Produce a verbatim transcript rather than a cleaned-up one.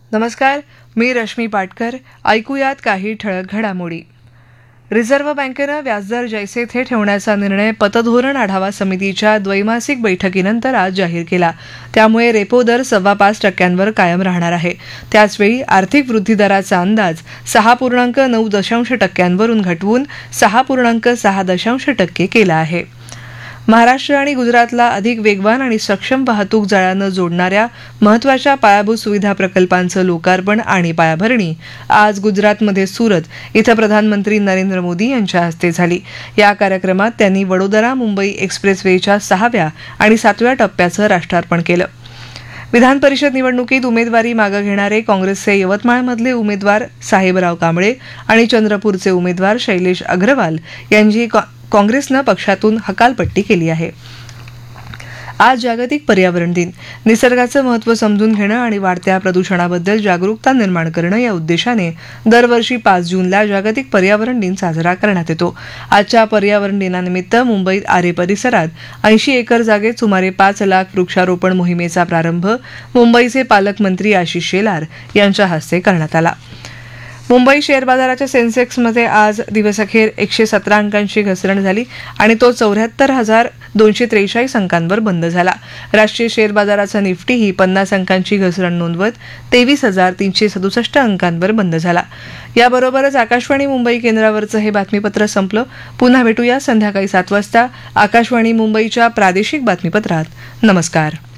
नमस्कार, मी रश्मी पाटकर. ऐकूयात काही ठळक घडामोडी. रिझर्व्ह बँकेनं व्याजदर जैसे थे ठेवण्याचा निर्णय पतधोरण आढावा समितीच्या द्वैमासिक बैठकीनंतर आज जाहीर केला. त्यामुळे रेपो दर सव्वा पाच टक्क्यांवर कायम राहणार आहे. त्याचवेळी आर्थिक वृद्धी दराचा अंदाज सहा पूर्णांक नऊ दशांश टक्क्यांवरून घटवून सहा पूर्णांक सहा दशांश टक्के केला आहे. महाराष्ट्र आणि गुजरातला अधिक वेगवान आणि सक्षम वाहतूक जाळ्यानं जोडणाऱ्या महत्त्वाच्या पायाभूत सुविधा प्रकल्पांचं लोकार्पण आणि पायाभरणी आज गुजरातमध्ये सुरत इथं प्रधानमंत्री नरेंद्र मोदी यांच्या हस्ते झाली. या कार्यक्रमात त्यांनी वडोदरा मुंबई एक्सप्रेसवेच्या सहाव्या आणि सातव्या टप्प्याचं राष्ट्रार्पण केलं. विधान परिषद निवडणुकीत उमेदवारी मागे घेणारे काँग्रेसचे यवतमाळमधले उमेदवार साहेबराव कांबळे आणि चंद्रपूरचे उमेदवार शैलेश अग्रवाल यांची काँग्रेसनं पक्षातून हकालपट्टी केली आहे. आज जागतिक पर्यावरण दिन. निसर्गाचं महत्त्व समजून घेणं आणि वाढत्या प्रदूषणाबद्दल जागरूकता निर्माण करणं या उद्देशाने दरवर्षी पाच जूनला जागतिक पर्यावरण दिन साजरा करण्यात येतो. आजच्या पर्यावरण दिनानिमित्त मुंबईत आरे परिसरात ऐंशी एकर जागेत सुमारे पाच लाख वृक्षारोपण मोहिमेचा प्रारंभ मुंबईचे पालकमंत्री आशिष शेलार यांच्या हस्ते करण्यात आला. मुंबई शेअर बाजाराच्या सेन्सेक्समध्ये आज दिवसअखेर एकशे सतरा अंकांची घसरण झाली आणि तो चौऱ्याहत्तर हजार दोनशे त्रेचाळीस अंकांवर बंद झाला. राष्ट्रीय शेअर बाजाराचा निफ्टीही पन्नास अंकांची घसरण नोंदवत तेवीस हजार तीनशे सदुसष्ट अंकांवर बंद झाला. याबरोबरच आकाशवाणी मुंबई केंद्रावरचं हे बातमीपत्र संपलं. पुन्हा भेटूया संध्याकाळी सात वाजता आकाशवाणी मुंबईच्या प्रादेशिक बातमीपत्रात. नमस्कार.